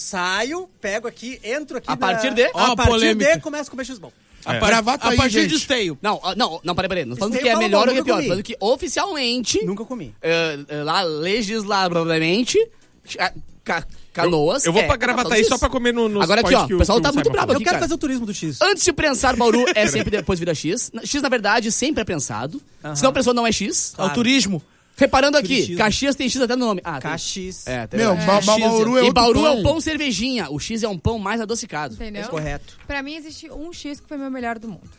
saio, pego aqui, entro aqui. A partir de? A partir polêmica. de, começo a comer X-Bom. A partir de esteio. Não, peraí. Não falando Esteio que é fala melhor mal, ou que é nunca pior. comi. Falando que oficialmente, Nunca comi. lá legislativamente, Canoas. Eu vou pra Gravataí só pra comer no Agora aqui, ó, o pessoal tá muito bravo Eu aqui, quero cara. fazer o turismo do X. Antes de prensar Bauru é sempre depois vira X. X, na verdade, sempre é prensado. Se não prensou, não é X. É o turismo. Reparando aqui, Turismo. Caxias tem X até no nome. Ah, tem. Caxis. É, tem. Meu, Bauru é E outro Bauru é pão. o pão cervejinha. O X é um pão mais adocicado. Entendeu? Correto. Pra mim existe um X que foi meu melhor do mundo.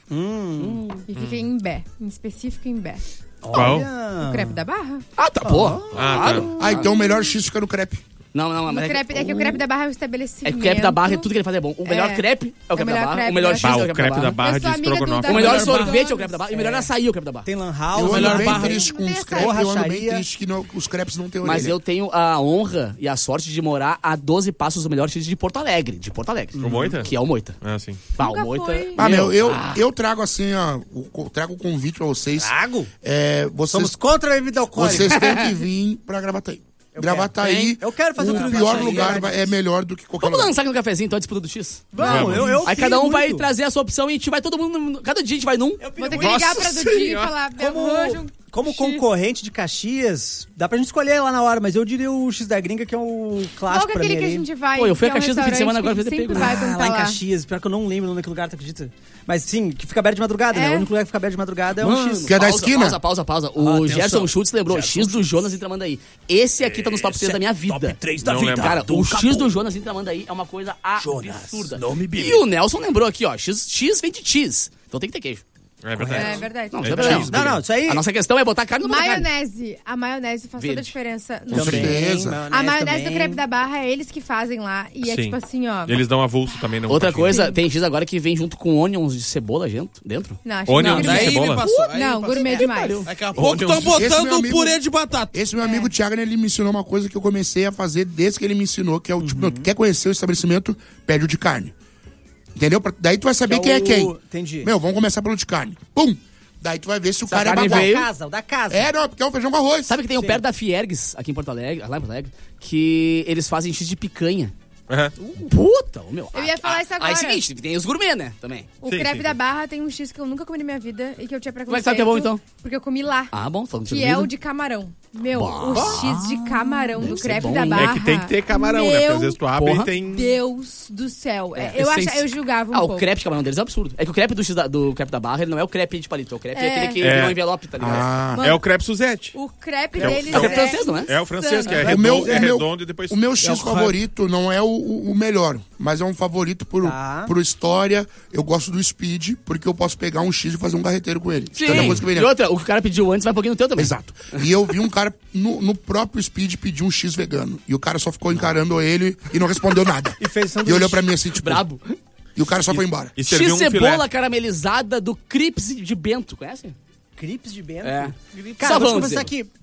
E fica em Imbé. Em específico em Imbé. Qual? O crepe da Barra. Ah, tá, pô. Ah, tá. Ah, então o melhor X fica no crepe. Não, O mas crepe, é que o crepe da Barra é o é estabelecimento. que o crepe da Barra, tudo que ele faz é bom. O melhor crepe é o crepe da Barra. O melhor X é Bah, o o crepe da Barra Eu de sou amiga do estrogonofe. da- O melhor melhor sorvete é o crepe da Barra. E o melhor açaí é o crepe da Barra. Tem Lan Eu House. ando melhor bem barra. triste com os Tem crepes. Eu ando bem borracharia. triste que os crepes não têm orelha. Mas eu tenho a honra e a sorte de morar a 12 passos do melhor X de Porto Alegre. O Moita? Que é o Moita. Ah, sim. Bah, Nunca o Moita... fui. Ah, eu trago assim, ó, trago o convite pra vocês. Trago? Vocês, Somos contra a bebida alcoólica. vocês têm que vir pra Gravataí. Gravataí, Eu quero fazer o o turismo pior da lugar Bahia. é melhor do que qualquer Vamos lugar. lançar aqui no cafezinho, então, a disputa do X? Vamos, eu Aí queria cada um muito. vai trazer a sua opção e a gente vai todo mundo... Cada dia a gente vai num. Vou ter que ligar pra Dudy e falar, me arranja um Como X. concorrente de Caxias, dá pra gente escolher lá na hora, mas eu diria o X da Gringa, que é o Qual clássico que é pra mim aquele que a ali. gente vai? Pô, eu fui a que é um Caxias no fim de semana, agora restaurante vai ter que pego. sempre vai quando Lá tá em lá. Caxias, pior que eu não lembro o nome daquele lugar, tu acredita? Mas sim, que fica aberto de madrugada, né? É. O único lugar que fica aberto de madrugada é um Mano, X. Que é da pausa, esquina? Pausa. O atenção. Gerson Schultz lembrou, X do Jonas em Tramandaí. Esse aqui tá nos top 3 da minha vida. Top 3 da Não vida. lembro. Cara, do o Capu. X do Jonas em Tramandaí é uma coisa Jonas, absurda. nome bíblico. E o Nelson lembrou aqui, ó, X vem de cheese. Então tem que ter queijo. É verdade. É verdade. Não, É não tem problema. cheese. Não, isso aí... A nossa questão é botar carne ou não botar carne. Maionese. A maionese faz toda a Verde. diferença. Com certeza. A maionese do crepe da Barra é eles que fazem lá. E é Sim. tipo assim, ó. Eles dão avulso também. Não Outra compartilham. coisa, tem X agora que vem junto com onions de cebola dentro. Não, acho Onion que de não. cebola? Aí me passou. aí Não, me passou. gourmet demais. Daqui a pouco Onions. estão Esse meu botando amigo- purê de batata. Esse meu amigo Thiago, ele me ensinou uma coisa que eu comecei a fazer desde que ele me ensinou, que é o tipo, meu, quer conhecer o estabelecimento, pede o de carne. Entendeu? Daí tu vai saber quem é quem. Entendi. Meu, vamos começar pelo de carne. Pum! Daí tu vai ver se o cara é carne bagual. veio- O da casa. É, não, porque é um feijão com arroz. Sabe que tem o perto da Fiergues, aqui em Porto Alegre, lá em Porto Alegre, que eles fazem X de picanha. Aham. Puta, meu. Eu ia falar isso agora. Aí é o seguinte, tem os gourmet, né, também. O Sim, crepe sim, da sim. Barra tem um X que eu nunca comi na minha vida e que eu tinha preconceito. Como é que sabe que é bom, então? Porque eu comi lá. Ah, bom, falando Que é o de camarão. Meu, o X de camarão do ser crepe bom, da hein? Barra. É que tem que ter camarão, né? Porque às vezes tu abre Porra. e tem... Deus do céu. essência. Eu julgava um Ah, pouco. o crepe de camarão deles é absurdo. É que o crepe do crepe da Barra, ele não é o crepe de palito, o crepe é aquele que É. tem um envelope, tá ligado? Ah, Mano, É o crepe Suzette. O crepe É o- deles É o francês, não é? É o francês, que é insano. redondo e depois... o meu X o favorito não é o melhor, mas é um favorito Tá. por história. Eu gosto do Speed, porque eu posso pegar um X e fazer um carreteiro com ele. Sim, Cada coisa que vem e dentro. outra, o que o cara pediu antes vai um pouquinho no teu também. Exato. E eu vi um cara no próprio Speed pedir um X vegano. E o cara só ficou encarando ele e não respondeu nada. E fez E sanduíche. olhou pra mim assim, tipo... Brabo. E o cara só foi embora. E serviu um X-cebola filé. caramelizada do Crips de Bento, conhece? Cripes de Bento? É. Cara, Só vou te vamos conversar dizer. aqui.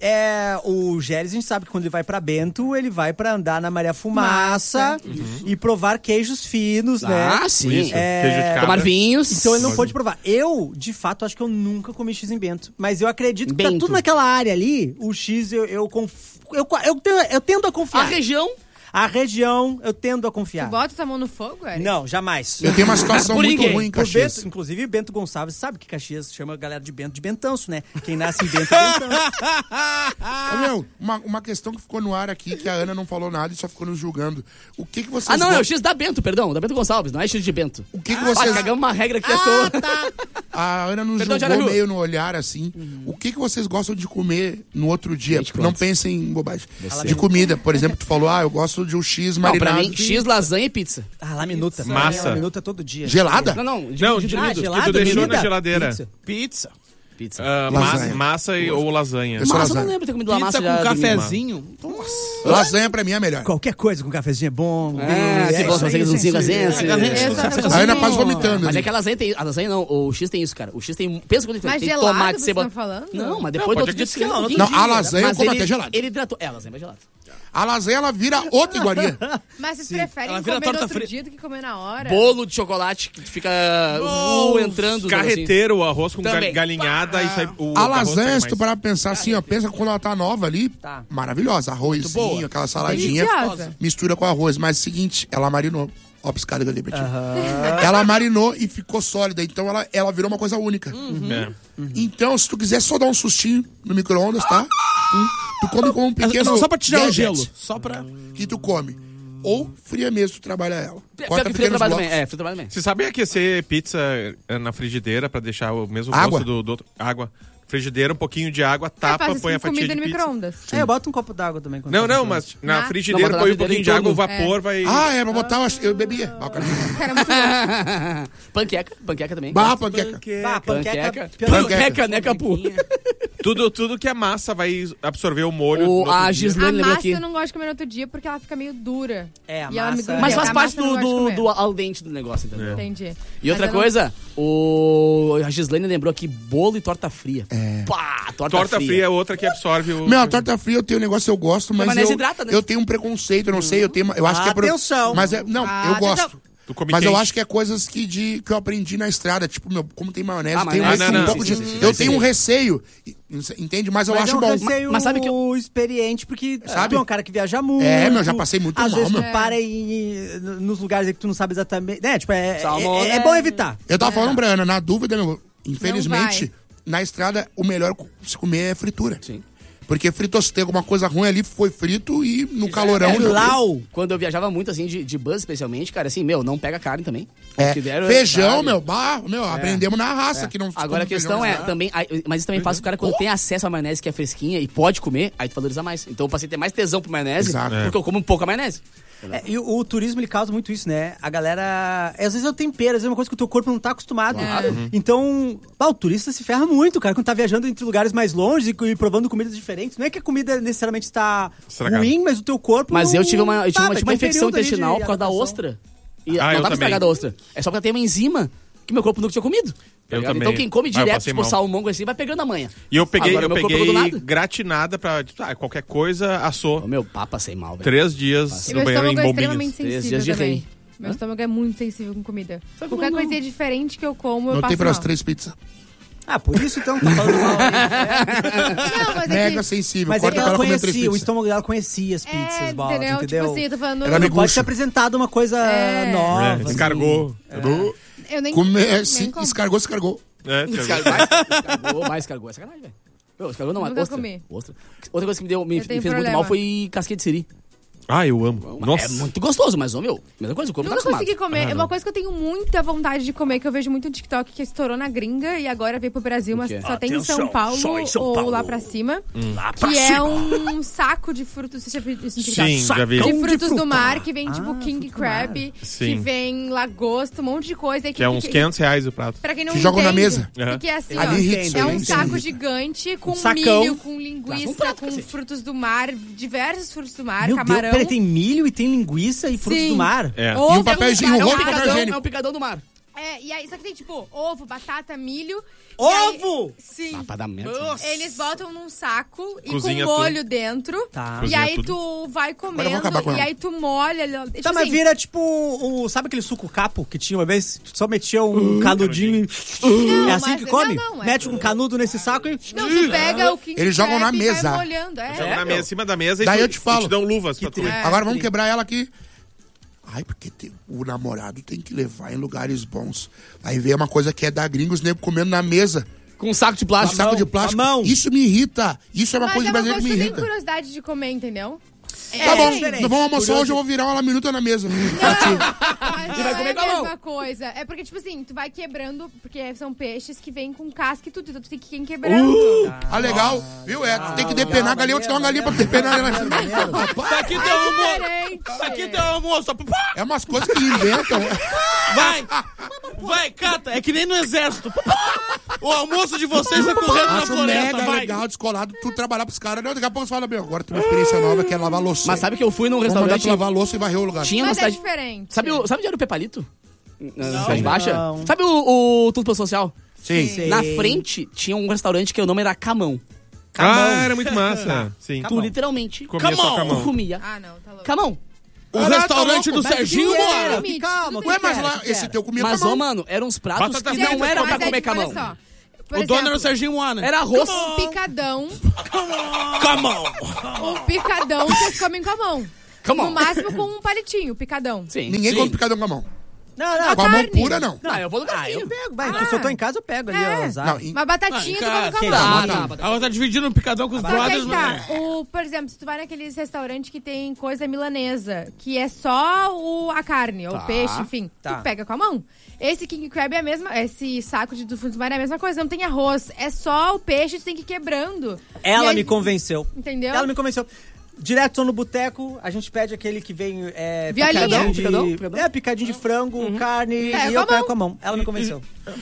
O Gélis, a gente sabe que quando ele vai pra Bento, ele vai pra andar na Maria Fumaça e provar queijos finos, né? Ah, sim. Isso, queijo de cabra. Tomar vinhos. Então ele não pôde provar. Eu, de fato, acho que eu nunca comi X em Bento. Mas eu acredito que tá Bento. tudo naquela área ali. O X, eu tendo a A confiar. região. A região, eu tendo a confiar. Bota tua mão no fogo, Eric? Não, jamais. Eu tenho uma situação Por muito ninguém. ruim em Por Caxias. Bento, inclusive, Bento Gonçalves sabe que Caxias chama a galera de Bento de Bentanço, né? Quem nasce em Bento é Bentanço. Ô, meu, uma questão que ficou no ar aqui, que a Ana não falou nada e só ficou nos julgando. O que vocês Ah, não, é o gostam- X da Bento, perdão. Da Bento Gonçalves, não é X de Bento. O que Ah, vocês... cagamos uma regra aqui à toa. A Ana nos Perdão, jogou Tiara Ju. meio no olhar, assim. O que vocês gostam de comer no outro dia? Gente, Não quantos? pensem em bobagem. De comida, por exemplo, tu falou, eu gosto de um X Não, marinado. pra mim, X, lasanha e pizza. Ah, lá minuta. Massa. Lá minuta todo dia. Gelada? Não, Não, de de- dormido. gelado. tu deixou comida? na geladeira. Pizza. Pizza. Pizza. Ah, Lasanha. massa ou lasanha. Eu sou Massa, eu não lasanha. lembro de ter comido uma massa Pizza com já domingo. cafezinho. Nossa. Lasanha pra mim é a melhor. Qualquer coisa com cafezinho é bom. Ah, que bom, isso você aí, fez um isso 5 a aí. 0. A Ana quase vomitando. Mas ali. é que a lasanha tem. A lasanha não, o X tem isso, cara. O X tem. Pensa quando ele Mas tem gelado, tomate, vocês cebola. estão falando? Não, mas Não, depois do pode outro dia aquecer. esquenta um Não, pouquinho. a lasanha eu Mas como ele- até gelado. Ele hidratou. É, a lasanha é mais gelada. A lasanha, ela vira outra iguaria. Mas vocês preferem Ela vira comer no torta outro fria. dia do que comer na hora? Bolo de chocolate que fica entrando. Carreteiro, o arroz com Também. galinhada e sai o A arroz sai lasanha, se tu mais. parar pra pensar assim, ó, pensa quando ela tá nova ali, Tá. maravilhosa. Arrozinho, aquela saladinha, Deliciosa. mistura com arroz. Mas é o seguinte, ela marinou. Ó, piscada ali pra ti. Ela marinou e ficou sólida, então ela virou uma coisa única. É. Então, se tu quiser só dar um sustinho no micro-ondas, tá? Tu come com um pequeno Só pra tirar o gadget gelo. Só pra... que tu come. Ou fria mesmo, tu trabalha ela. Pior Corta que frio pequenos trabalho blocos. também. Frio trabalho também. Você sabe aquecer pizza na frigideira pra deixar o mesmo Água? gosto do outro? Água. Frigideira, um pouquinho de água, Faz tapa, isso põe a com fatia comida de no pizza. micro-ondas. Eu boto um copo d'água também. quando Não, tá não, no mas na Ah. frigideira Não, põe um botar na pouquinho de frigideira água, o em vapor vai... Ah, é, pra botar, eu bebia. Cara, muito bom. Panqueca também. Bah, panqueca. Ah, panqueca. Panqueca, né, Capu? Tudo que a massa vai absorver o molho. no outro A dia. A Gislane lembrou massa aqui. eu não gosto de comer no outro dia porque ela fica meio dura. É, a E ela me massa- gruda. Mas faz A parte massa eu não gosto de comer. do al dente do negócio, entendeu? Entendi. E outra Mas eu não- coisa, a Gislane lembrou aqui bolo e torta fria. Pá, Torta fria é outra que absorve o... Meu, a torta fria eu tenho um negócio que eu gosto, mas maionese hidrata, né? eu tenho um preconceito, eu não sei, eu acho que é... Atenção. Mas não, eu gosto. atenção. Tu come Mas eu quente. acho que é coisas que eu aprendi na estrada. Tipo, meu, como tem maionese, tem maionese, um não, pouco sim, de... sim, Eu sim, tenho sim. um receio, entende? Mas eu Mas acho é um bom. receio Mas sabe que experiente, porque Sabe? tu é um cara que viaja muito. É, meu, já passei muito Às mal, vezes tu meu. para nos lugares aí que tu não sabe exatamente. Né? Tipo, Salmão, é bom evitar. Eu tava falando pra Ana, na dúvida, meu, infelizmente, vai. na estrada, o melhor se comer é fritura. Sim. Porque fritou, se tem alguma coisa ruim ali, foi frito e no calorão... É lau. Quando eu viajava muito, assim, de bus, especialmente, cara, assim, não pega carne também. É, Que deram, feijão, sabe? meu, aprendemos na raça que não se Agora a come questão feijão, é, né? também, mas isso também faz o cara, quando tem acesso à maionese que é fresquinha e pode comer, aí tu valoriza mais. Então eu passei a ter mais tesão pro maionese, Exato. porque eu como um pouco a maionese. E o turismo, ele causa muito isso, né? A galera... Às vezes é o tempero, às vezes é uma coisa que o teu corpo não tá acostumado. Então, o turista se ferra muito, cara, quando tá viajando entre lugares mais longe e provando comidas diferentes. Não é que a comida necessariamente tá Estragada. ruim, mas o teu corpo Mas não... eu tive uma, tá, uma infecção período ali de intestinal por causa da adaptação. ostra. E Ah, não eu dá pra também. estragar da ostra. É só porque tem uma enzima que meu corpo nunca tinha comido. Tá Eu ligado? também. Então quem come Ah, eu direto, passei tipo mal. salmão assim, vai pegando a manha. E eu peguei, Agora, meu corpo pegou do nada. gratinada pra... qualquer coisa, assou. O meu pá, passei mal, velho. 3 dias E no meu banheiro em estômago é bombinhas. extremamente 3 sensível dias de também. rei. Meu estômago é muito sensível com comida. Sabe Qualquer como não? coisinha diferente que eu como, eu Não passo tem para as mal. 3 pizzas. Ah, por isso então, tá falando mal aí. Não, mas é Mega que... sensível. Mas é Corta que pra ela ela comer 3 conhecia, o pizzas. estômago dela conhecia as pizzas, bola, entendeu? entendeu? Tipo assim, eu tô falando... Era Não amigo- pode ser apresentado uma coisa nova. assim. Descargou. Eu nem... Sim, como. escargou. É, Escargou, é sacanagem, velho. Meu, escargou não, Nunca ostra. comi. Ostra. Outra coisa que me Eu fez tenho muito problema. mal foi casquinha de siri. Ah, eu amo. Nossa. É muito gostoso, mas, ô, meu, mesma coisa, o corpo tá Nunca acostumado. consegui comer. É uma coisa que eu tenho muita vontade de comer, que eu vejo muito no TikTok, que estourou na gringa e agora veio pro Brasil, mas quê? só tem em São Paulo só em São ou Paulo. lá pra cima. Lá pra Que é cima. um saco de frutos. Você já viu isso no TikTok? Sim, já vi. De de frutos do fruta. mar, que vem tipo King fruto do mar. Crab, que Sim. vem lagosta, um monte de coisa. Que é uns 500 reais o prato. Pra quem não Que jogam na entende, mesa. o que é assim, Ali ó, irrita, é eu um entendo. saco gigante com sacão. milho, com Dá um linguiça, prato, com cacete. frutos do mar, diversos frutos do mar, Meu camarão. Deus, peraí, tem milho e tem linguiça e frutos Sim. do mar. É. Ovo, E um papel higiênico, é um rolo de papel picadão, higiênico. É um picadão do mar. É, e aí, só que tem tipo ovo, batata, milho. Ovo! E aí, sim. Ah, pra dar merda. Eles botam num saco e Cozinha com molho dentro. Tá. E Cozinha aí tudo. tu vai Agora eu comendo vou acabar com e ela. aí tu molha. Tipo Tá, mas assim, vira tipo sabe aquele suco capo que tinha uma vez? Só metia um canudinho e... É assim mas- que come? não, é- Mete um canudo nesse saco e... Não, tu pega o King Eles jogam Crab na e vai mesa. molhando. É. Joga na mesa, em cima da mesa Daí e eu te falo. te dão luvas pra tu. tri- Agora vamos quebrar ela aqui. Ai, porque o namorado tem que levar em lugares bons. Aí vem uma coisa que é da gringa, os negros comendo na mesa. Com um saco de Um plástico. saco de plástico. a mão. Isso me irrita. Isso é uma Mas coisa é uma brasileira coisa que que me eu tenho irrita. curiosidade de comer, entendeu? Tá bom, diferente. nós vamos almoçar Curioso. hoje, eu vou virar uma minuta na mesa. Mas E vai não comer é com a a mão. mesma coisa. É porque, tipo assim, tu vai quebrando, porque são peixes que vêm com casca e tudo, então tu tem que ir quebrando. Ah, legal. Viu? É, tu tem que depenar a galinha, eu vou te dar uma galinha pra depenar ela. Tá aqui teu almoço. Diferente. Tá aqui teu almoço. É umas coisas que inventam. Vai, cata. É que nem no exército. O almoço de vocês é correndo na Acho floresta, mega vai. legal, descolado, tu trabalhar pros caras. Não, daqui a pouco você fala, meu, agora tem uma experiência nova que é lavar louça. Mas sabe que eu fui num Vamos mandar restaurante... tu lavar a louça e varrer o lugar. Tinha na Mas é cidade... diferente. Sabe onde era o Pepalito? Na cidade baixa? Não. Sabe o Tudo pelo Social? Sim. Sei. Na frente tinha um restaurante que o nome era Camão. era muito massa. Sim. Tu literalmente Comia só com a mão. tu comia. Ah, não, tá louco. Camão. O restaurante do Mas Serginho que era? Moara. limite, Calma, tudo Ué, que mas era. lá, esse teu comia Mas, com a ô, mão. mano, eram uns pratos Batata que frita. não era Mas pra é comer que, olha camão. só, por O dono era o exemplo, Serginho Moara. Era arroz. um picadão. Camão. Um picadão vocês comem com a mão. Camão. No máximo com um palitinho, picadão. Sim. Ninguém Sim. come picadão com a mão. Não, Com a mão carne. pura, não. Não, eu vou no garfinho. eu pego. Vai, se eu tô em casa, eu pego ali, É. ó. Zara. Não, Uma batatinha tu come com a que mão. Ah, Não, não. Agora tá dividindo um picadão com os Só que brothers. aí tá. Por exemplo, se tu vai naqueles restaurantes que tem coisa milanesa, que é só a carne, ou o peixe, enfim, Tá. tu pega com a mão. Esse king crab é a mesma, esse saco de frutos do mar é a mesma coisa, não tem arroz, é só o peixe, tu tem que ir quebrando. Ela E aí- me convenceu. Entendeu? Ela me convenceu. Direto tô no boteco, a gente pede aquele que vem Violinha. picadinho de... Picadão? É, picadinho de frango, carne, É, e com eu a pego mão. com a mão. Ela me convenceu.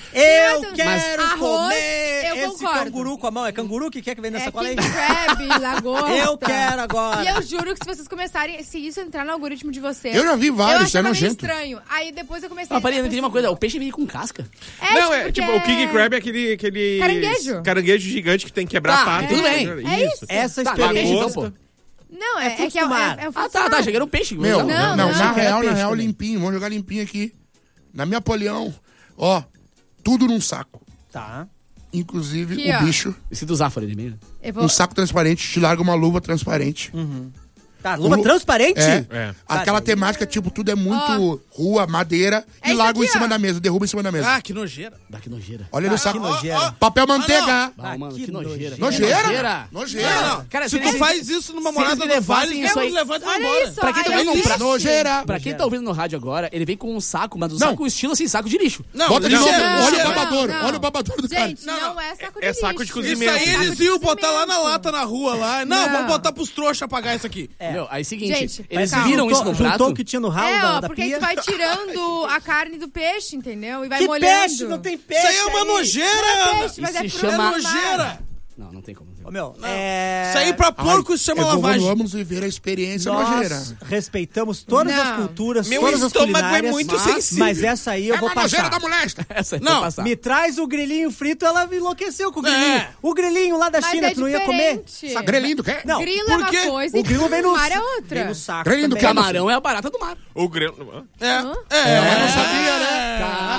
Eu Mas quero arroz, comer eu esse concordo. canguru com a mão. É canguru que quer que vem nessa É sacola aí? king crab, lagosta. Eu quero agora. E eu juro que se vocês começarem, se isso entrar no algoritmo de vocês... Eu já vi vários, eu achava é meio nojento. estranho. Aí depois eu comecei Não, peraí, a não entendi uma coisa. O peixe vem com casca. Não, é porque tipo, o King Crab é aquele... Caranguejo. Caranguejo gigante que tem que quebrar Tá, a pata. tudo bem. É isso. Essa Tá, experiência... peixe, Lagosta. então, pô. Não, é frutos que é do mar. o Ah, frutos tá, do tá. mar. Cheguei no peixe. Meu, Não, na que era real, peixe também. limpinho. Vamos jogar limpinho aqui. Na minha Polião, ó, tudo num saco. Tá. Inclusive Aqui, o ó. bicho. Esse do Zafari de meio. Eu vou... Um saco transparente, te larga uma luva transparente. Tá, luva Lu- transparente? É. Aquela temática, tipo, tudo é muito rua, madeira, É e isso larga aqui, em cima ó. da mesa, derruba em cima da mesa. Ah, que nojeira. Dá que nojeira. Olha no saco. Que nojeira. Papel manteiga. Ah, mano, que nojeira. Nojeira? Não, Nojeira. não. Cara, se se tu eles- faz isso numa se morada eles do levassem Vale, isso eu aí- levanto e vai Olha embora. isso, Pra quem tá aí ouvindo no existe. pra... Nojeira. Pra quem tá ouvindo no rádio agora, ele vem com um saco, mas um Não. saco estilo assim, saco de lixo. Não, Bota de novo. lixeira, Olha o lixeira. babadouro. Não. Olha o babadouro do cara. Gente, não é saco de É saco de lixo. cozimento. Isso aí Saco eles de iam botar lá na cozimento. lata na rua lá. Não, Não. vamos botar pros trouxas pagar isso aqui. Meu, aí seguinte, Gente, eles calma. viram isso no Juntou prato. o que tinha no ralo É, da, ó, da porque aí pia. tu vai tirando a carne do peixe, entendeu? E vai Que molhando. peixe? Não tem peixe Isso aí é uma aí. nojeira, Não é Ana. peixe, mas Isso é se fruta chama- do mar. Nojeira. Não, não tem como. Ô, meu, Isso aí pra porco se chama eu vou, lavagem. vamos viver a experiência Nós nojeira. respeitamos todas Não. as culturas, Meu todas as estômago é culinárias, muito mas, sensível. mas essa aí eu É vou uma nojeira passar. da molesta. Essa aí Não, vai passar. Me traz o grilinho frito, ela enlouqueceu com o grilinho. É. O grilinho lá da Mas China, é tu não ia comer? diferente. Grelhinho do quê? Não, Grilo é por quê? uma coisa o grilo vem no, mar é outra. vem no saco Grelhinho do também. Camarão é a barata do mar. O grelo... É. Hã? Eu não sabia, né?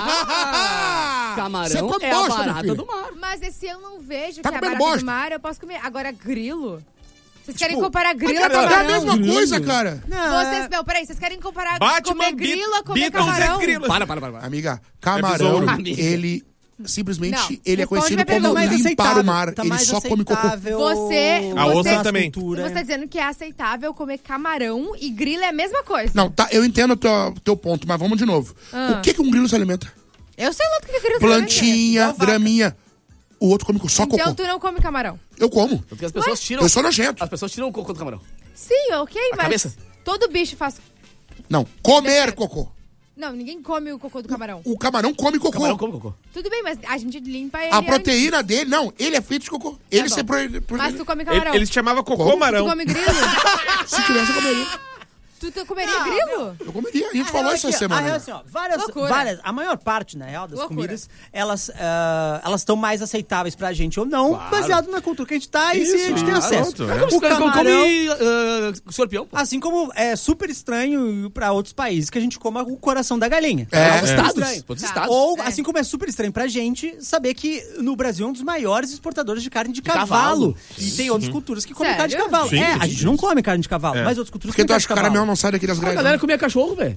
Camarão Você come é a bosta, meu barata filho. do mar. Mas esse eu não vejo Tá que é a comendo barata bosta. do mar, eu posso comer. Agora, grilo? Vocês querem comparar grilo a É a camarão? mesma coisa, cara. Vocês, não, peraí, vocês querem comparar Batman, comer grilo a comer Beatles camarão? é grilo. Para. Amiga, camarão, besouro. ele simplesmente Não, ele é responde conhecido minha como pergunta. mais limpar aceitável, o mar. tá Ele mais só come cocô. aceitável Você- A você- ostra também. cultura. Você tá dizendo que é aceitável comer camarão e grilo é a mesma coisa. Não, tá, eu entendo o teu ponto, mas vamos de novo. O que um grilo se alimenta? Eu sei lá do que grilo Plantinha, graminha. O outro come só Então cocô. tu não come camarão. Eu como. Porque as pessoas tiram. Eu sou nojento. As pessoas tiram o cocô do camarão. Sim, ok, mas cabeça? todo bicho faz... Não, comer cocô. Não, ninguém come o cocô do camarão. O camarão come cocô. Camarão come cocô. Tudo bem, mas a gente limpa ele A antes. proteína dele, não, ele é feito de cocô. Ele bom. se Mas tu come camarão. Ele se chamava Como? Tu Cocomarão. come grilo? Se tivesse, eu comeria. Tu comeria grilo? Eu comeria. A gente falou real essa é que, semana. a real é né? assim, ó, várias, Loucura. a maior parte, na real, das Loucura. comidas, elas estão mais aceitáveis pra gente ou não, baseado na cultura que a gente tá e se a gente tem acesso. Pronto, é. O camarão, come escorpião, pô. assim como é super estranho pra outros países que a gente coma o coração da galinha. É. Os super estados. estranho. Todos os Tá. estados. Ou, É. assim como é super estranho pra gente saber que no Brasil é um dos maiores exportadores de carne de cavalo. cavalo. E tem outras culturas que comem Sério? carne de cavalo. Sim, a gente não come carne de cavalo, mas outras culturas Porque tu comem acha que o carne de caramel cavalo. não sai daqui das A grades? galera comia cachorro, velho.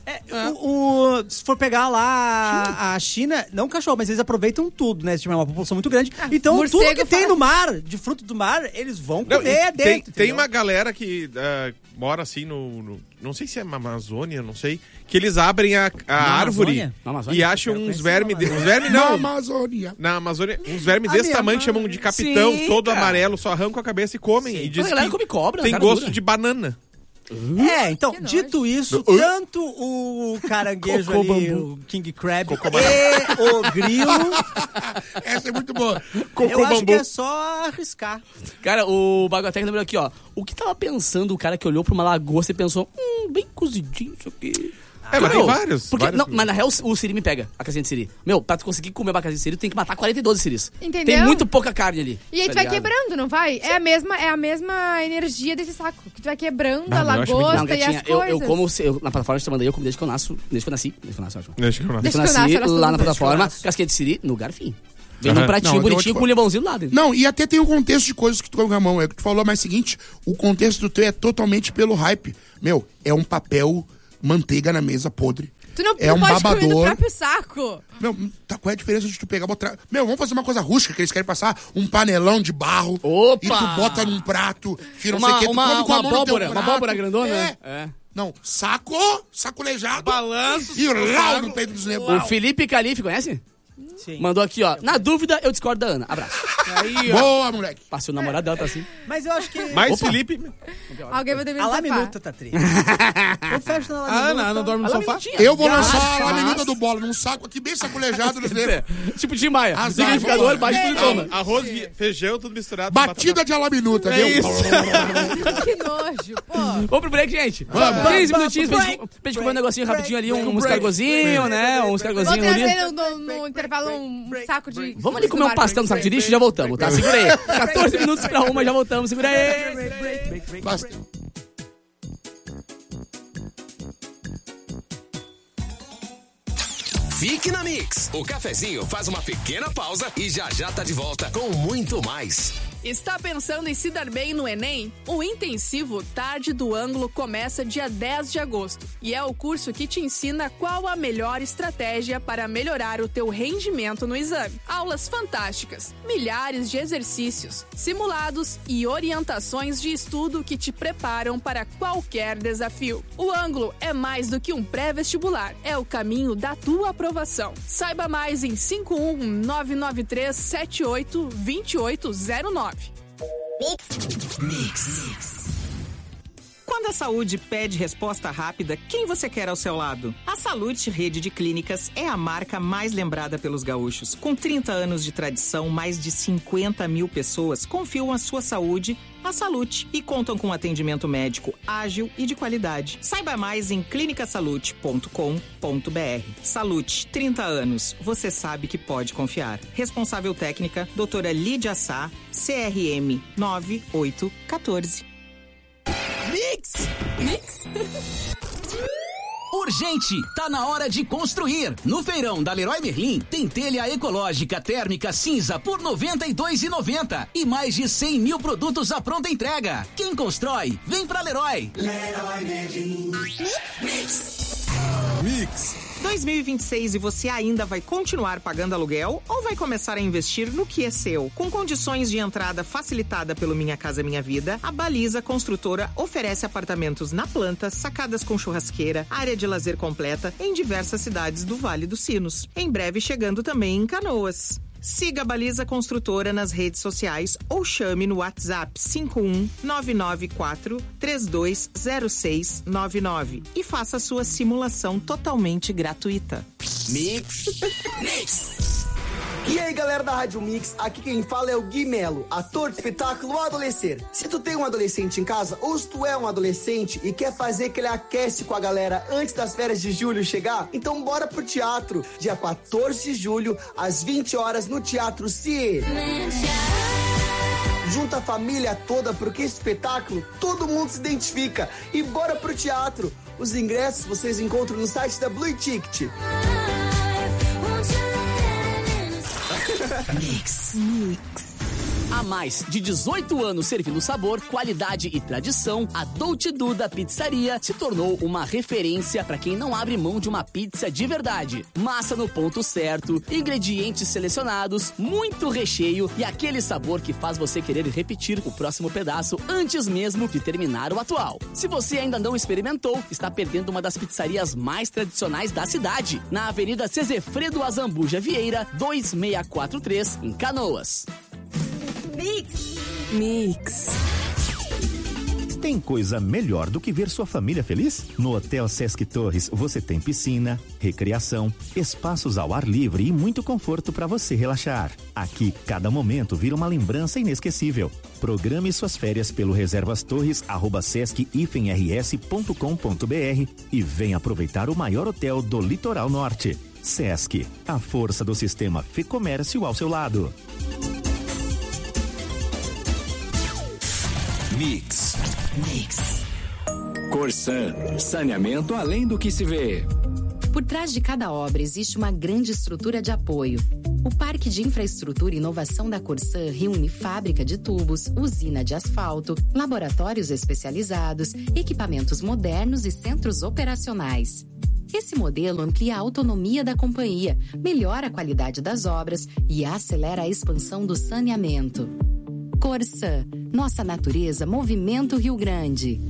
Se for pegar lá a China, não cachorro, mas eles aproveitam tudo, né? É uma população muito grande. Então, morcego tudo que tem faz- no mar, de fruto do mar, eles vão Não, comer e dentro. tem entendeu? uma galera que mora assim não sei se é na Amazônia, não sei, que eles abrem a árvore Amazônia? Na Amazônia? e acham Quero uns conhecer vermes. a Amazônia. Uns vermes Na não. Amazônia. Na Amazônia, uns vermes A desse minha tamanho mãe. chamam de capitão, Sim, todo cara. amarelo, só arrancam a cabeça e comem. E diz A galera que come cobra, tem cara gosto dura. de banana. Então, Que nojo. dito isso, tanto o caranguejo Cocô ali, bambu. o king crab e o grilo, Essa é muito boa. eu acho bambu. que é só arriscar. Cara, o Baguatec lembrou aqui, ó. O que tava pensando o cara que olhou pra uma lagosta e pensou, bem cozidinho isso aqui. É, mas tem vários. Porque, vários. não, mas na real o siri me pega, a casinha de siri. Meu, pra tu conseguir comer uma casinha de siri, tu tem que matar 42 siris. Entendeu? Tem muito pouca carne ali. E aí tá tu vai ligado? quebrando, não vai? É a mesma energia desse saco. Que tu vai quebrando a eu acho muito- lagosta Não, e as gatinha, coisas. eu como... na plataforma que eu te mandei, eu como desde que eu nasci, ótimo. Deixa que eu nasci. Desde Desde que eu que eu nasci, nasci, elas lá na todas plataforma, nascem. casquinha de siri no garfinho. Vem Aham. num pratinho Não, eu vou bonitinho te com um limãozinho do lado. Não, e até tem um contexto de coisas que tu come com a mão. É o que tu falou, mas é o seguinte, o contexto do teu é totalmente pelo hype. Meu, é um papel manteiga na mesa podre. Tu não, É não um pode comer no babador. próprio saco. Meu, tá, qual é a diferença de tu pegar e botar... Meu, vamos fazer uma coisa rústica, que eles querem passar um panelão de barro. Opa! E tu bota num prato, que não Uma- sei o que, tu uma- come com a uma mão no teu abóbora, uma prato. abóbora grandona, É. é. Não, sacolejado. Balanço, E rau saco. no peito dos O negros. Felipe Calife, conhece? Sim. Mandou aqui, ó. Na dúvida, eu discordo da Ana. Abraço. Aí, ó. Boa, moleque. Passei o namorado dela, tá assim. Mas eu acho que... Mais Felipe. Alguém vai dormir A no sofá. laminuta tá tri. Eu fecho na A laminuta. Ana, Ana dorme no sofá? Eu vou Graças lançar a a laminuta Deus. do bola num saco aqui bem sacolejado nos negros. Tipo Tim Maia. Azar, Significador, vambora. bate tudo e toma. Arroz, feijão, tudo misturado. Batida de alaminuta, viu? isso. Que nojo, pô. Vamos pro break, gente. Vamos. 15 minutinhos pra break, gente comer um negocinho break, rapidinho ali, break, uns break, cargozinhos, né? Uns Vou cargozinhos ali. trazer no intervalo um saco de... Vamos ali comer um pastel no saco de lixo e já voltamos, tá? Segura aí. 14 minutos pra uma, já voltamos. Segura aí. Basta. Fique na Mix. O cafezinho faz uma pequena pausa e já já tá de volta com muito mais. Está pensando em se dar bem no Enem? O intensivo Tarde do Ângulo começa dia 10 de agosto e é o curso que te ensina qual a melhor estratégia para melhorar o teu rendimento no exame. Aulas fantásticas, milhares de exercícios, simulados e orientações de estudo que te preparam para qualquer desafio. O Ângulo é mais do que um pré-vestibular, é o caminho da tua aprovação. Saiba mais em 51993782809. Quando a saúde pede resposta rápida, quem você quer ao seu lado? A Salute Rede de Clínicas é a marca mais lembrada pelos gaúchos. Com 30 anos de tradição, mais de 50 mil pessoas confiam a sua saúde à Salute e contam com atendimento médico ágil e de qualidade. Saiba mais em clinicasalute.com.br. Salute, 30 anos. Você sabe que pode confiar. Responsável técnica, doutora Lídia Sá, CRM 9814. Urgente! Tá na hora de construir. No feirão da Leroy Merlin tem telha ecológica térmica cinza por R$ 92,90 e mais de 100 mil produtos à pronta entrega. Quem constrói, vem pra Leroy. Leroy Merlin. Mix. 2026 e você ainda vai continuar pagando aluguel ou vai começar a investir no que é seu? Com condições de entrada facilitada pelo Minha Casa Minha Vida, a Baliza Construtora oferece apartamentos na planta, sacadas com churrasqueira, área de lazer completa em diversas cidades do Vale dos Sinos. Em breve chegando também em Canoas. Siga a Baliza Construtora nas redes sociais ou chame no WhatsApp 51994-320699 e faça a sua simulação totalmente gratuita. Mix. E aí, galera da Rádio Mix, aqui quem fala é o Gui Melo, ator do espetáculo O Adolescer. Se tu tem um adolescente em casa, ou se tu é um adolescente e quer fazer que ele aquece com a galera antes das férias de julho chegar, então bora pro teatro, dia 14 de julho, às 20 horas, no Teatro CIE. Junta a família toda, porque esse espetáculo todo mundo se identifica. E bora pro teatro. Os ingressos vocês encontram no site da Blue Ticket. Mix. Há mais de 18 anos servindo sabor, qualidade e tradição, a Dolce Duda Pizzaria se tornou uma referência para quem não abre mão de uma pizza de verdade. Massa no ponto certo, ingredientes selecionados, muito recheio e aquele sabor que faz você querer repetir o próximo pedaço antes mesmo de terminar o atual. Se você ainda não experimentou, está perdendo uma das pizzarias mais tradicionais da cidade, na Avenida Cezefredo Azambuja Vieira, 2643, em Canoas. Mix. Tem coisa melhor do que ver sua família feliz? No Hotel Sesc Torres você tem piscina, recreação, espaços ao ar livre e muito conforto para você relaxar. Aqui, cada momento vira uma lembrança inesquecível. Programe suas férias pelo reservastorres@sesc-rs.com.br e venha aproveitar o maior hotel do Litoral Norte. Sesc, a força do sistema Fê-Comércio ao seu lado. Mix. Corsan, saneamento além do que se vê. Por trás de cada obra existe uma grande estrutura de apoio. O Parque de Infraestrutura e Inovação da Corsan reúne fábrica de tubos, usina de asfalto, laboratórios especializados, equipamentos modernos e centros operacionais. Esse modelo amplia a autonomia da companhia, melhora a qualidade das obras e acelera a expansão do saneamento. Corsan, nossa natureza, Movimento Rio Grande.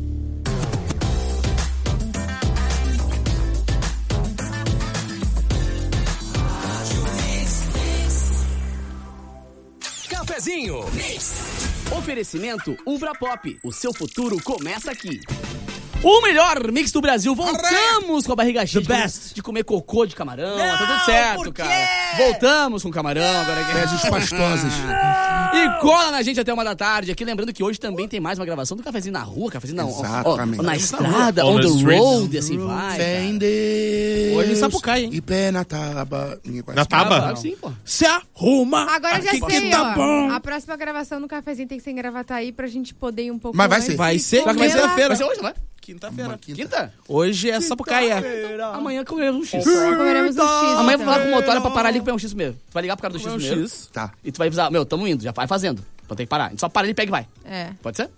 Cafezinho. Oferecimento Ubra Pop. O seu futuro começa aqui. O melhor mix do Brasil. Voltamos com a barriga cheia de comer cocô de camarão. Tá tudo certo, cara. Voltamos com camarão. Agora aqui. Fezes pastosas. E cola na gente até 1 da tarde. Aqui lembrando que hoje também tem mais uma gravação do Cafezinho na Rua. Cafezinho na estrada, on the road, assim vai. Fé em Deus. Hoje em Sapucaí, hein? E pé na tábua. Na tábua? Sim, pô. Se arruma. Agora já aqui sei, que tá ó. bom. A próxima gravação no Cafezinho tem que ser em Gravataí pra gente poder ir um pouco Mas vai antes ser. e Vai ser? comer Vai ser a lá. feira. Vai ser hoje, não é? Quinta-feira. Quinta? Hoje é Sapucaí. Amanhã comeremos um X. Comeremos um X. Amanhã eu vou falar com o então. motora pra parar ali e comer um X mesmo. Tu vai ligar pro cara do X mesmo. Tá. E tu vai avisar, meu, tamo indo, já vai fazendo. Então tem que parar. A gente só para ali, pega e vai. É. Pode ser?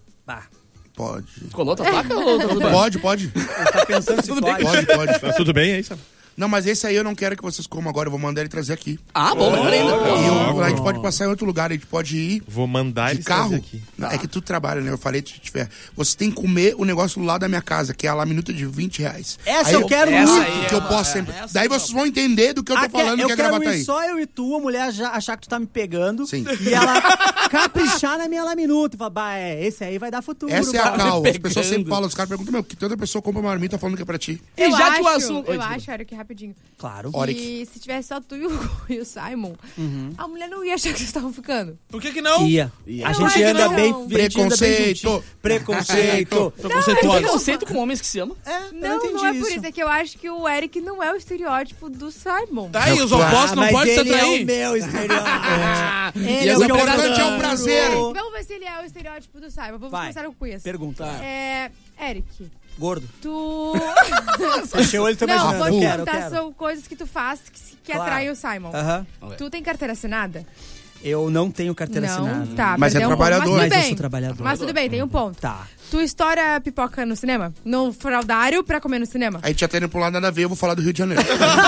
Pode. Colou tua placa ou tá tudo bem? Pode. Tá pensando se pode. Pode. Tá tudo bem aí, sabe? Não, mas esse aí eu não quero que vocês comam agora. Eu vou mandar ele trazer aqui. Ah, bom, melhor ainda. E a gente pode passar em outro lugar. A gente pode ir Vou mandar de ele carro. trazer aqui. Não, é que tu trabalha, né? Eu falei, se tiver. Você tem que comer o negócio do lado da minha casa, que é a laminuta de R$20. Essa aí eu quero essa muito. aí que eu posso sempre. Daí vocês vão entender do que eu tô falando, que é Eu quero Gravataí. ir só eu e tu, a mulher já achar que tu tá me pegando. Sim. E ela caprichar na minha laminuta. E falar, esse aí vai dar futuro. Essa é a bah. cal. As pessoas sempre falam, os caras perguntam, meu, que toda pessoa compra uma marmita falando que é pra ti. E já que o assunto... Eu acho, Eric, rapidinho. Claro. Que se tivesse só tu e o Simon, a mulher não ia achar que vocês estavam ficando. Por que não? Ia. A gente Eu anda acho que bem... não. a gente anda bem juntinho. Preconceito. Preconceituoso. Preconceito com homens que se amam. Não é por isso. É que eu acho que o Eric não é o estereótipo do Simon. Tá aí, os opostos não podem se ele é atrair. o meu estereótipo. E o importante é o prazer. Vamos ver se ele é o estereótipo do Simon. Vamos Vai. começar com isso. Pergunta. Eric, Gordo. tu... Fechei o olho, tô Não, imaginando. vou Eu te quero, eu perguntar, quero. são coisas que tu faz que Claro. atraem o Simon. Aham. Tu tem carteira assinada? Eu não tenho carteira assinada. Tá, Mas é perdeu um ponto. trabalhador. Mas Mas tudo eu bem. sou trabalhador. Mas tudo bem, tem um ponto. Tá. Tu estoura pipoca no cinema? No fraldário pra comer no cinema? A gente já tá indo pro lado nada a ver, eu vou falar do Rio de Janeiro.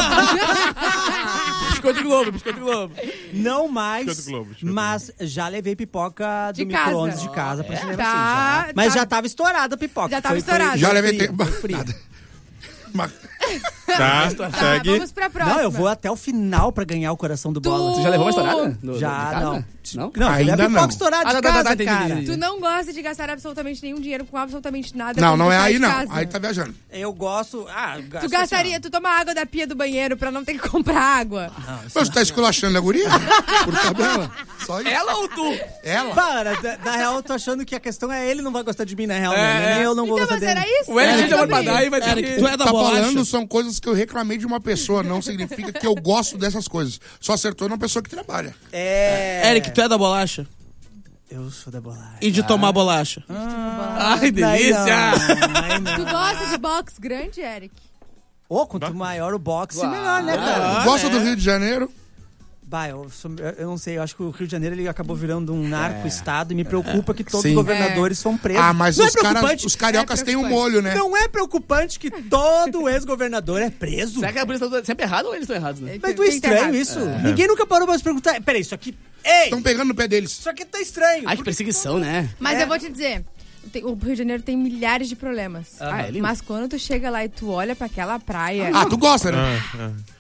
Biscoito Globo. Não mais, Biscoito Globo. mas já levei pipoca De do casa. micro-ondas de casa pra cinema, Tá, sim, já. Mas tá. já tava estourada a pipoca. Já tava estourada. Já levei fria, tempo. foi fria. Nada. Mas- Tá, Tá, segue. vamos pra próxima. Não, eu vou até o final pra ganhar o coração do Bola. Você já levou uma estourada? Já, não. Não? Não, Ainda já levei pipoca não. estourada de casa, cara. Tu não gosta de gastar absolutamente nenhum dinheiro com absolutamente nada. Não, quando não tu é sai aí de não. casa. Aí tá viajando. Eu gosto... Tu gastaria, tu toma água da pia do banheiro pra não ter que comprar água. Mas tu tá esculachando a guria? Por tabela? Só isso. Ela ou tu? Ela? Para, na real, eu tô achando que a questão é ele não vai gostar de mim, na real, né? Nem eu não vou Então, gostar mas dele. era isso? O Eric Era já vai sobre- pagar e vai ter Eric, que... tu é da Tá bolacha. falando são coisas que eu reclamei de uma pessoa, não significa que eu gosto dessas coisas. Só acertou numa pessoa que trabalha. Eric, tu é da bolacha? Eu sou da bolacha. E de tomar bolacha? Ai, delícia! Tu gosta de box grande, Eric? Quanto maior o boxe, melhor, né, cara? Gosta do Rio de Janeiro? Bah, eu não sei, eu acho que o Rio de Janeiro ele acabou virando um narco-estado e me preocupa que todos Sim. os governadores são presos. Ah, mas não os é preocupante? os cariocas É têm um preocupante. molho, né? Não é preocupante que todo ex-governador é preso? Será que a polícia tá sempre errada ou eles estão errados, né? Mas tu é Quem tá estranho errado? isso. Ninguém nunca parou pra se perguntar. Peraí, isso aqui... Ei! Estão pegando no pé deles. Isso aqui tá estranho. Ai, que perseguição, né? Mas eu vou te dizer, o Rio de Janeiro tem milhares de problemas. Ah, é lindo. Mas quando tu chega lá e tu olha pra aquela praia... Ah, tu gosta, né?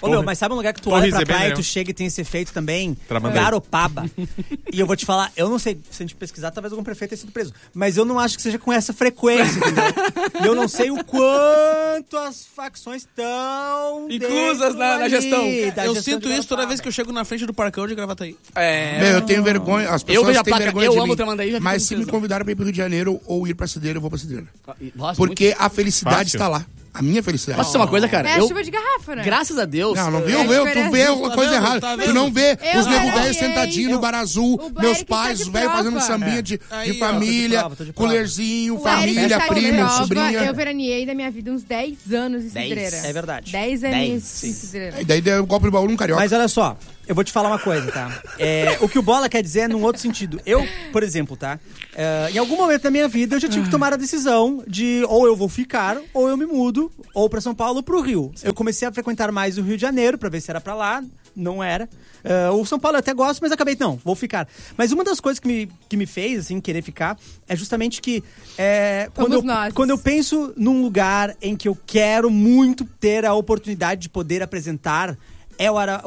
Ô, meu, mas sabe um lugar que tu olha pra praia e né? tu chega e tem esse efeito também? Tramandaí. Garopaba. E eu vou te falar, eu não sei, se a gente pesquisar, talvez algum prefeito tenha sido preso. Mas eu não acho que seja com essa frequência, entendeu? E eu não sei o quanto as facções estão inclusas na gestão. Eu gestão sinto isso toda vez que eu chego na frente do Parcão de Gravataí. Eu tenho vergonha, as pessoas têm vergonha de mim. Tramandaí, mas se me convidaram pra ir pro Rio de Janeiro ou ir pra Cidreira, eu vou pra Cidreira. Nossa, porque a felicidade está lá. A minha felicidade. Posso dizer uma coisa, cara? É a chuva de garrafa, né? Graças a Deus. Não viu? Tu vê uma coisa errada. Tu não vê os nego velhos sentadinhos no bar azul, meus pais, os velhos fazendo um sambinha de família, colherzinho, família, primo, sobrinha. Eu veraneei da minha vida uns 10 anos em Cidreira. É verdade. 10 anos em Cidreira. E daí deu um golpe de baú num carioca. Mas olha só, eu vou te falar uma coisa, tá? O que o Bola quer dizer é num outro sentido. Eu, por exemplo, tá? Em algum momento da minha vida eu já tive que tomar a decisão de ou eu vou ficar, ou eu me mudo, ou pra São Paulo ou pro Rio. Eu comecei a frequentar mais o Rio de Janeiro pra ver se era pra lá, não era. O São Paulo eu até gosto, mas acabei, não, vou ficar. Mas uma das coisas que me fez, assim, querer ficar, é justamente que quando eu penso num lugar em que eu quero muito ter a oportunidade de poder apresentar, é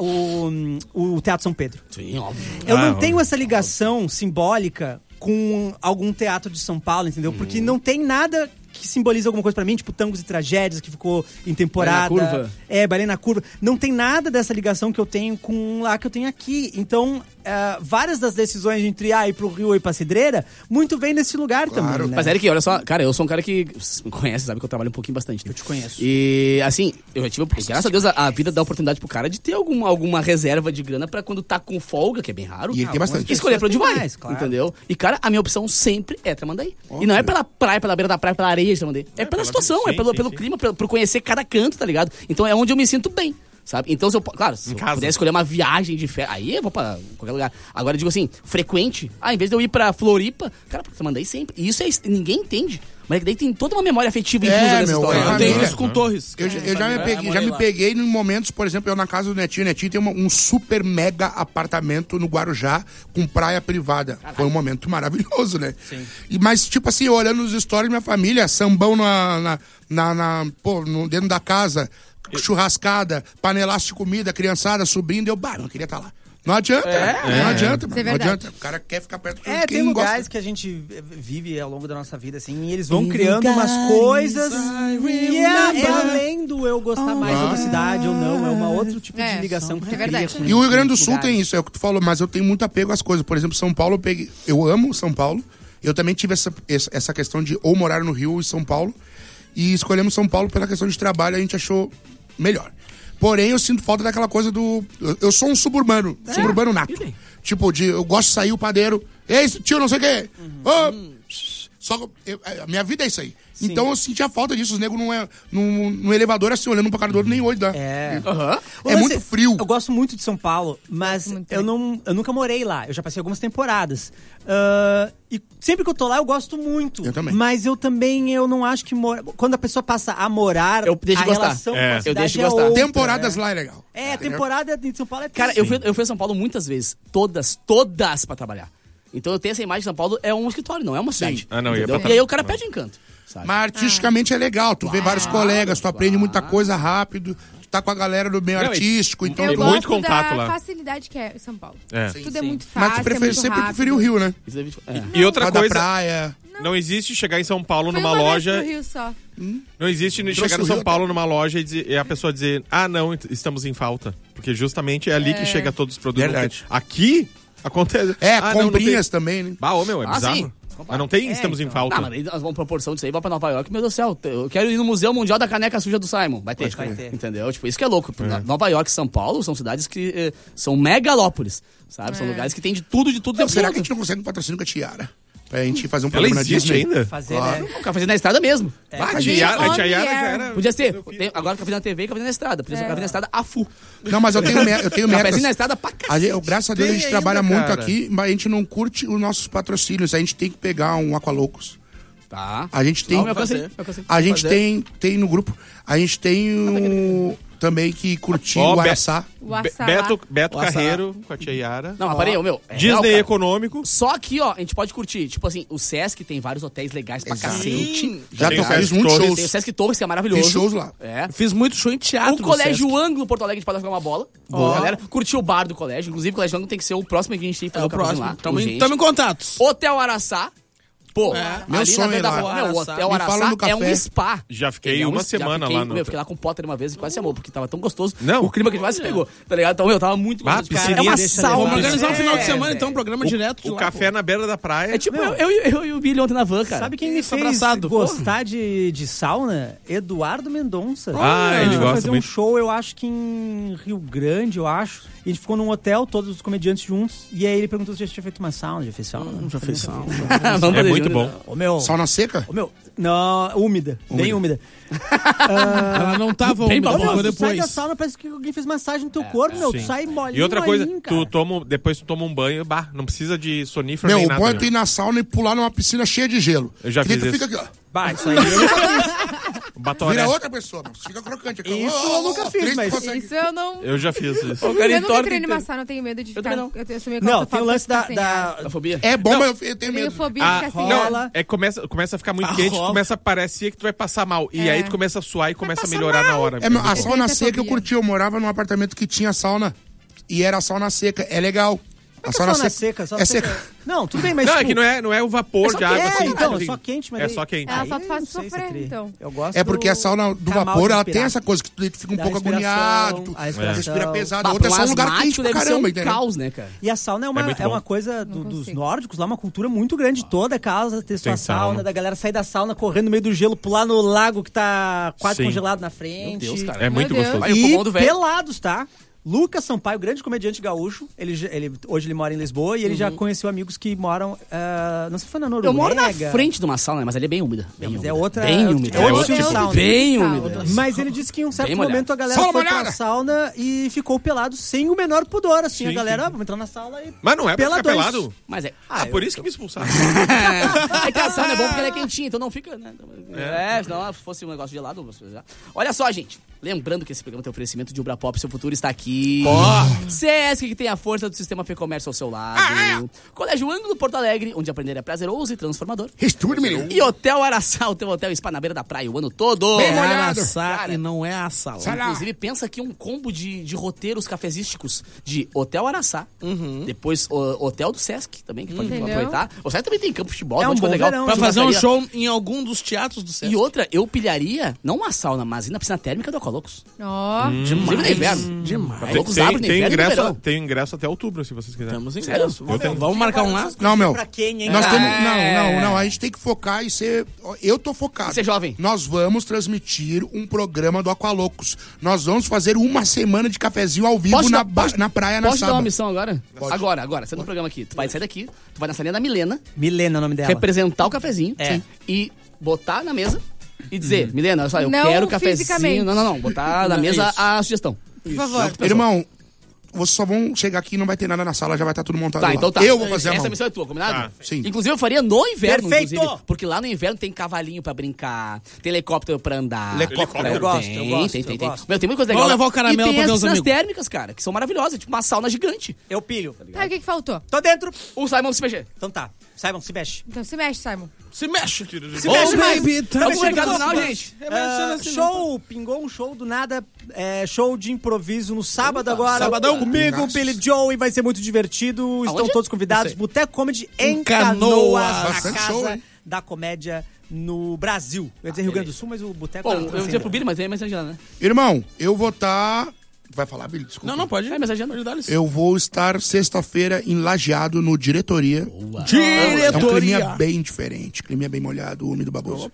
o Teatro São Pedro. Sim, óbvio. Eu não tenho essa ligação simbólica com algum teatro de São Paulo, entendeu? Porque não tem nada que simboliza alguma coisa pra mim, tipo Tangos e Tragédias, que ficou em temporada. Balé na Curva. Balé na Curva. Não tem nada dessa ligação que eu tenho com lá que eu tenho aqui. Então, várias das decisões entre ir pro Rio ou ir pra Cidreira, muito vem nesse lugar também, né? Mas, Eric, olha só, cara, eu sou um cara que vocês me conhecem, sabe que eu trabalho um pouquinho bastante. Né? Eu te conheço. E, assim, eu já tive, graças a Deus, a vida dá oportunidade pro cara de ter alguma reserva de grana pra quando tá com folga, que é bem raro. E ele tem bastante. Escolher pra onde vai, mais, claro. entendeu? E, cara, a minha opção sempre é Tramandaí. E não é pela praia, pela beira da praia, pela areia de Tramandaí. É pela situação, pelo clima, por conhecer cada canto, tá ligado? Então é onde eu me sinto bem. Sabe? Então, se eu puder escolher uma viagem de férias, aí eu vou pra qualquer lugar. Agora, eu digo assim, frequente, em vez de eu ir pra Floripa, cara, você manda aí sempre. E isso ninguém entende. Mas daí tem toda uma memória afetiva inclusa nessa história. Eu tenho isso com Torres. Eu já me peguei em momentos, por exemplo, eu na casa do Netinho. O Netinho tem um super mega apartamento no Guarujá com praia privada. Caraca. Foi um momento maravilhoso, né? Sim. Mas, tipo assim, olhando os stories da minha família, sambão dentro da casa, churrascada, panelaço de comida, criançada subindo, não queria estar lá. Não adianta, não adianta, mano, não adianta. O cara quer ficar perto de quem tem lugares que a gente vive ao longo da nossa vida, assim, e eles vão criando umas coisas e é além do eu gostar mais da cidade ou não, é uma outro tipo de ligação que tu cria com E o Rio Grande do Sul tem isso, é o que tu falou, mas eu tenho muito apego às coisas. Por exemplo, São Paulo, eu amo São Paulo, eu também tive essa questão de ou morar no Rio ou em São Paulo, e escolhemos São Paulo pela questão de trabalho, a gente achou melhor. Porém, eu sinto falta daquela coisa do... Eu sou um suburbano nato. Tipo, eu gosto de sair o padeiro. Ei, tio, não sei o quê. A minha vida é isso aí. Sim. Então eu sentia falta disso. Os negros no elevador, assim, olhando um pra cara do outro, nem olho dá. É muito frio. Eu gosto muito de São Paulo, mas eu nunca morei lá. Eu já passei algumas temporadas. E sempre que eu tô lá, eu gosto muito. Eu também. Mas eu não acho que... Quando a pessoa passa a morar, eu deixo a gostar. relação com a cidade eu deixo é gostar. outra. Temporadas lá é legal. Temporada de São Paulo é... Cara, eu fui a São Paulo muitas vezes. Todas pra trabalhar. Então eu tenho essa imagem de São Paulo, é um escritório, não é uma cidade. E aí o cara perde o encanto. Sabe? Mas artisticamente é legal, tu vê vários colegas, tu aprende muita coisa rápido, tu tá com a galera do meio artístico, então eu tem muito contato lá. Facilidade que é São Paulo. Tudo é muito fácil. Mas tu sempre preferiu o Rio, né? E outra coisa, praia. Não existe chegar em São Paulo numa loja. Rio só. Não existe chegar em São Paulo numa loja e a pessoa dizer, não, estamos em falta. Porque justamente é ali que chega todos os produtos. Verdade. Aqui acontece. Comprinhas também, né? É bizarro. Sim. Mas não tem, estamos em falta. Mas aí nós vamos proporção disso aí, vai pra Nova York, meu Deus do céu, eu quero ir no Museu Mundial da Caneca Suja do Simon. Vai ter. Entendeu? Tipo, isso que é louco. Nova York e São Paulo são cidades que são megalópolis, sabe? São lugares que tem de tudo. Será que a gente não consegue um patrocínio com a Tiara? Pra gente fazer um Ela programa na existe Disney ainda? Fazer, O cara fazendo na estrada mesmo. A Tiara já era... Podia ser. Agora fica fazendo na TV e fica fazendo na estrada. Podia ser fazendo na estrada a FU. Não, mas eu tenho metas. na estrada pra cacete. Graças a Deus a gente trabalha muito aqui, mas a gente não curte os nossos patrocínios. A gente tem que pegar um Aqualoucos. Tá. A gente tem... A gente tem no grupo, a gente tem também que curtir o Araçá. Beto Carreiro com a tia Yara. Não, mas parei, meu. Disney real, cara. Econômico. Só aqui, ó, a gente pode curtir. Tipo assim, o Sesc tem vários hotéis legais pra cacete. Já Tem o fiz Sesc muitos Torres. shows. Tem o Sesc Torres, que é maravilhoso. Fiz shows lá. É. Fiz muito show em teatro. O Colégio Ângulo Porto Alegre, a gente pode jogar uma bola. Boa. Galera, curtir o bar do colégio. Inclusive, o Colégio Ângulo tem que ser o próximo que a gente tem que fazer É o o cafezinho próximo. lá. Estamos urgente. em contatos. Hotel Araçá. Pô, Meu ali sonho na é Venda lá. Boa. Meu, o Hotel Me falam Araçá do café. é um spa. Já fiquei Ele é uma já semana fiquei, lá no... Meu, fiquei lá com o Potter uma vez e quase se amou, porque tava tão gostoso. Não. O clima que a gente quase pegou, tá ligado? Então, meu, tava muito gostoso. piscininha É uma deixa sauna. Vamos organizar um final de É, semana, velho. então, um programa direto de O lá, café na beira da praia. É tipo, eu e o Billy ontem na van, cara. Sabe quem me Isso, fez abraçado. gostar de sauna? Eduardo Mendonça. Ah, A ele gente foi gosta fazer muito. um show, eu acho que em Rio Grande, eu acho. E a gente ficou num hotel, todos os comediantes juntos. E aí ele perguntou se já tinha feito uma sauna. Já fez sauna? Já fez sauna. Vamos É fazer muito junto. bom. Ô, meu... Sauna seca? Ô, meu... Não, úmida. Bem úmida. Ela não tava Bem úmida, babosa. ficou Tu sai da depois. sauna, parece que alguém fez massagem no teu corpo, meu. Tu Sim. sai molinho, E outra coisa, molinho, cara. depois tu toma um banho, não precisa de sonífero Meu, nem o nada. bom é meu. tu ir na sauna e pular numa piscina cheia de gelo. Eu já Que daí fiz tu isso. fica aqui, ó. Bah, isso aí... Batoré. Vira outra pessoa, meu. Você fica crocante. Aqui, ó. Isso eu nunca fiz, Três mas- consegue- Isso eu não... Eu já fiz isso. O cara Eu nunca entorta entrei numa inteiro. sauna, eu tenho medo de Eu ficar... também não. Eu sou meio Não, tem claustrofóbica o lance de ficar sem ar. Da fobia? É bom, Não. mas eu tenho Eu tenho medo. fobia de ficar sem rola. ar. Começa a ficar muito Ah, quente, rola. começa a parecer que tu vai passar mal. E É. aí tu começa a suar e começa a melhorar na hora. É, meu, a muito bom. sauna tenho seca eu fobia. curti. Eu morava num apartamento que tinha sauna. E era sauna seca. É legal. A sauna seca. Sauna É seca. Não, tudo bem, mas... Não, tipo, é que não é o vapor só de água. quente, assim, então, assim. é só quente, mas É daí- só quente. Ela Aí só te faz não sei se sofrer, tri. então. Eu gosto É porque a sauna do ficar mal vapor, de ela respirar. tem essa coisa que tu fica um Da pouco respiração, agoniado. Tu a respiração. respira pesado. Bah, A outra é pra só um lugar asmático quente pra deve ser caramba, um entendeu? caos, né, cara? E a sauna é muito uma bom. coisa Não dos consigo. nórdicos, lá uma cultura muito grande. Toda casa ter sua Tem sauna, sauna. da galera sair da sauna, correndo no meio do gelo, pular no lago que tá quase Sim. congelado na frente. Meu Deus, cara. É muito Meu Deus. gostoso. Aí o E pulmão do velho. pelados, tá? Lucas Sampaio, grande comediante gaúcho. Hoje ele mora em Lisboa e ele já conheceu amigos que moram... não sei se foi na Noruega. Eu moro na frente de uma sauna, mas ali é bem úmida. Bem Mas úmida. é outra... Bem úmida. É outro outro tipo de tipo. sauna. Bem Sauna. úmida. Mas ele disse que em um certo Bem molhado. momento a galera Sauna foi molhada. pra sauna e ficou pelado sem o menor pudor, assim. Sim, a galera, sim. vamos entrar na sala e... Mas não é pra ficar Peladões. pelado. Mas é. Ah, por isso que me expulsaram. É que a sauna é bom porque ela é quentinha, então não fica, né? Senão fosse um negócio gelado. Olha só, gente. Lembrando que esse programa tem oferecimento de Ubra Pop, seu futuro está aqui. Sesc, que tem a força do sistema Fê Comércio ao seu lado. Colégio Ângulo Porto Alegre, onde aprender é prazeroso e transformador. Estudo, menino. E Hotel Araçá, o teu hotel spa na beira da praia o ano todo. Bem É molhado. araçá Cara, e não é a sala. Inclusive, pensa aqui um combo de roteiros cafezísticos de Hotel Araçá, depois o Hotel do Sesc também, que pode Entendeu? aproveitar. O Sesc também tem campo de futebol, É um monte de um coisa bom legal. verão. Pra fazer um Churrascaria. show em algum dos teatros do Sesc. E outra, eu pilharia, não uma sauna, mas ir na piscina térmica do Aqualocos. Ó. Inclusive no inverno. Demais. Aqualocos abre no Tem inverno e no ingresso, verão. tem ingresso até outubro, se vocês quiserem. Temos Sério? ingresso. Eu tenho. Vamos marcar um lá? Não, meu. Pra quem, hein? Nós temos. É. Não. A gente tem que focar e ser. Eu tô focado. Ser jovem. Nós vamos transmitir um programa do Aqualocos. Nós vamos fazer uma semana de cafezinho ao vivo na praia na Posso te dar uma sábado. missão agora? Pode. Agora, você no programa aqui. Tu vai sair daqui, tu vai na salinha da Milena, Milena é o nome dela. representar o cafezinho É. e botar na mesa e dizer, Milena, olha só, eu Não quero o cafezinho. fisicamente. Não. Botar na mesa Isso. a sugestão. Por favor. Irmão, vocês só vão chegar aqui e não vai ter nada na sala, já vai estar tudo montado Tá, lá. então tá. Eu vou fazer a Essa mão. missão é tua, combinado? Tá. Sim. Inclusive, eu faria no inverno, Perfeito! inclusive. Porque lá no inverno tem cavalinho pra brincar, tem helicóptero pra andar. Helicóptero. Eu gosto, Tem. eu gosto. Meu, tem muita coisa legal. Vamos lá. levar o caramelo e tem pra ver as os piscinas amigos. térmicas, cara, que são maravilhosas. Tipo uma sauna gigante. Eu pilho. Tá, o que faltou? Tô dentro. O Simon se mexer. Então tá. Saibam, se mexe. Então se mexe, Simon. Se mexe. Se mexe mais. baby, tá Vamos chegando chegar no no final, final, gente. Show, pingou um show do nada, show de improviso no sábado agora. Sabadão. Comigo, Nossa. Billy Joe, e vai ser muito divertido. Estão Aonde? todos convidados. Não sei. Boteco Comedy em Em Canoas, Canoas. na Bastante casa show, hein? da comédia no Brasil. Eu ia dizer Rio Grande do Sul, mas o boteco... Bom, tá eu assim, dizia pro Billy, mas tem mensagem lá, né? Irmão, eu vou estar. Vai falar, Billy? Desculpa. Não, pode. É mensagem Pode dar Eu vou estar sexta-feira em Lajeado, no Diretoria. É um climinha Diretoria. bem diferente, climinha bem molhado, úmido, baboso.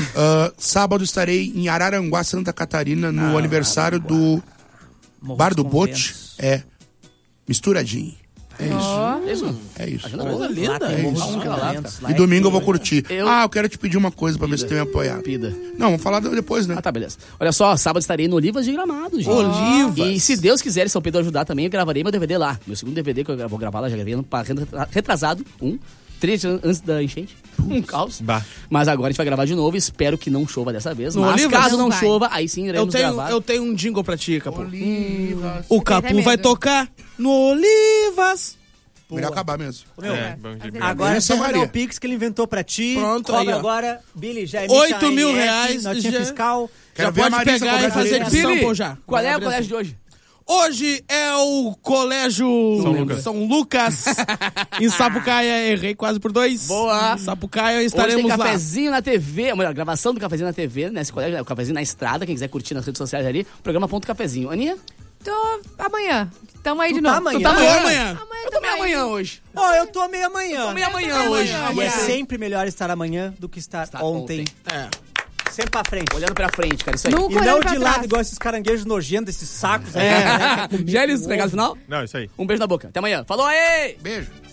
Sábado estarei em Araranguá, Santa Catarina, no aniversário do Morro Bar dos do Bote. Conventos. É misturadinho. É isso. Ó. Isso. É isso. Agenda Coisa boa. linda. Lá tem É Morro isso. dos Conventos, lá E é domingo eu vou tudo. curtir. Eu- Eu quero te pedir uma coisa pra ver se tu tem apoiado. Pida. Não, vamos falar depois, né? Ah, tá, beleza. Olha só, sábado estarei no Olivas de Gramado, gente. Olivas. E se Deus quiser e São Pedro ajudar também, eu gravarei meu DVD lá. Meu segundo DVD que eu vou gravar lá, já gravei ano retrasado, 3 dias antes da enchente. Um caos. Bah. Mas agora a gente vai gravar de novo. Espero que não chova dessa vez. No Mas Olivas? caso não Vai. chova, aí sim iremos gravar. Eu tenho um jingle pra ti, Capu. Olivas. O Capu vai tocar no Olivas. Melhor acabar mesmo. Meu, Bom dia. agora Eu é só mandar encerraria. o Pix que ele inventou pra ti. Pronto, Cobra aí, ó. agora, Billy, já emite 8 a mil ANS, reais, notinha já- fiscal. Quero Já ver a pode Marisa pegar e cobrar fazer direito. sample já. Qual é o colégio de hoje? Hoje é o colégio São Lucas. Em Sapucaia, errei quase por 2. Boa. Sapucaia, Hoje estaremos tem lá. cafezinho na TV, a gravação do cafezinho na TV, nesse colégio, o cafezinho na estrada, quem quiser curtir nas redes sociais ali, programa.cafezinho. Aninha? Tô amanhã. Tamo aí de Tu novo. tá amanhã? Tu tá Amanhã. Amanhã Eu tô meio amanhã hoje. Ó, eu tô meio amanhã. Meio amanhã hoje. E é sempre melhor estar amanhã do que estar ontem. É. Sempre pra frente. Olhando pra frente, cara, isso aí. Nunca E não olhando pra de lado, trás. igual esses caranguejos nojentos, esses sacos. Já eles, recado final? Não, isso aí. Um beijo na boca. Até amanhã. Falou aí! Beijo.